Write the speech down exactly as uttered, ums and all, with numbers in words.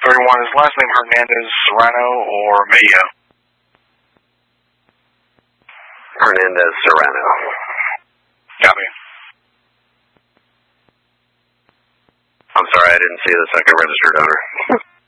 thirty-one. Is last name Hernandez, Serrano, or Mayo? Hernandez, Serrano. Copy. I'm sorry, I didn't see the second registered owner.